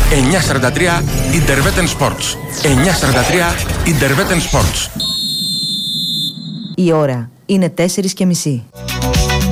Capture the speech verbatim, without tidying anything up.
εννιακόσια σαράντα τρία Interveten Sports. εννιακόσια σαράντα τρία Interveten Sports. Η ώρα είναι τέσσερις και μισή.